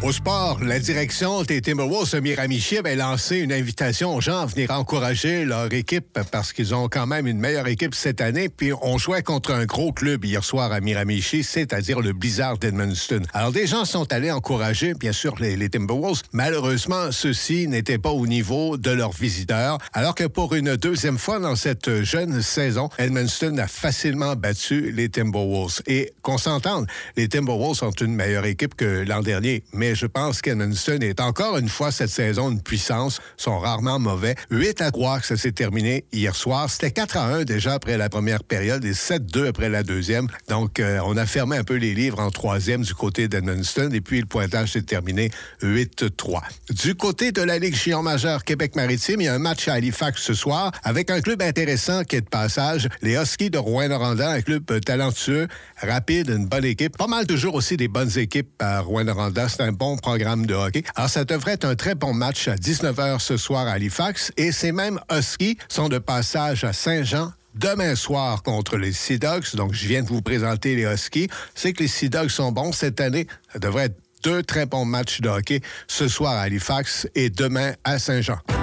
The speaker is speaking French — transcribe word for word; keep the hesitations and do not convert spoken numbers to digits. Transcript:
Au sport, la direction des Timberwolves de Miramichi avait lancé une invitation aux gens à venir encourager leur équipe parce qu'ils ont quand même une meilleure équipe cette année. Puis on jouait contre un gros club hier soir à Miramichi, c'est-à-dire le Blizzard d'Edmundston. Alors des gens sont allés encourager, bien sûr, les, les Timberwolves. Malheureusement, ceux-ci n'étaient pas au niveau de leurs visiteurs. Alors que pour une deuxième fois dans cette jeune saison, Edmundston a facilement battu les Timberwolves. Et qu'on s'entende, les Timberwolves sont une meilleure équipe que l'an dernier. Mais je pense qu'Edmundston est encore une fois cette saison une puissance, sont rarement mauvais. huit à trois que ça s'est terminé hier soir. C'était quatre à un déjà après la première période et sept deux après la deuxième. Donc, euh, on a fermé un peu les livres en troisième du côté d'Edmundston et puis le pointage s'est terminé huit trois. Du côté de la Ligue junior majeure Québec-Maritime, il y a un match à Halifax ce soir avec un club intéressant qui est de passage, les Huskies de Rouyn-Noranda, un club talentueux, rapide, une bonne équipe. Pas mal toujours aussi des bonnes équipes à Rouyn-Noranda. C'est un bon programme de hockey. Alors, ça devrait être un très bon match à dix-neuf heures ce soir à Halifax. Et ces mêmes Huskies sont de passage à Saint-Jean demain soir contre les Sea Dogs. Donc, je viens de vous présenter les Huskies. C'est que les Sea Dogs sont bons cette année. Ça devrait être deux très bons matchs de hockey ce soir à Halifax et demain à Saint-Jean.